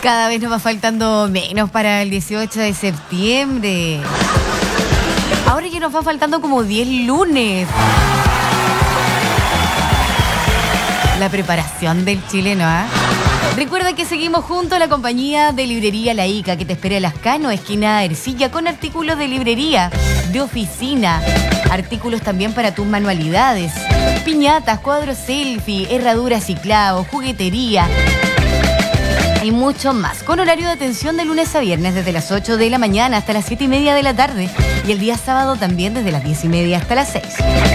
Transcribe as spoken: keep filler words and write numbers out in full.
Cada vez nos va faltando menos para el dieciocho de septiembre. Ahora ya nos va faltando como diez lunes. La preparación del chileno, ¿ah? ¿eh? Recuerda que seguimos junto a la compañía de librería La Ica, que te espera en Las Cano, esquina Ercilla, con artículos de librería, de oficina, artículos también para tus manualidades, piñatas, cuadros selfie, herraduras y clavos, juguetería y mucho más, con horario de atención de lunes a viernes desde las ocho de la mañana hasta las siete y media de la tarde y el día sábado también desde las diez y media hasta las seis.